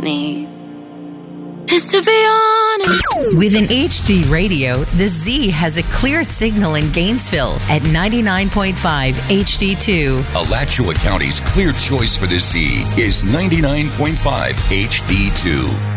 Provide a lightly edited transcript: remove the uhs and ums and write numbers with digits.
me is to be honest. With an HD radio, the Z has a clear signal in Gainesville at 99.5 HD2. Alachua County's clear choice for the Z is 99.5 HD2.